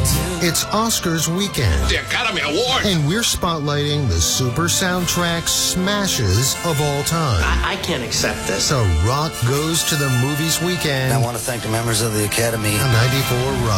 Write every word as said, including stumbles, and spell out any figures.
It's Oscars weekend, The Academy Awards. and we're spotlighting the super soundtrack smashes of all time. I, I can't accept this. So Rock Goes to the Movies weekend I want to thank the members of the Academy. on ninety-four Rock.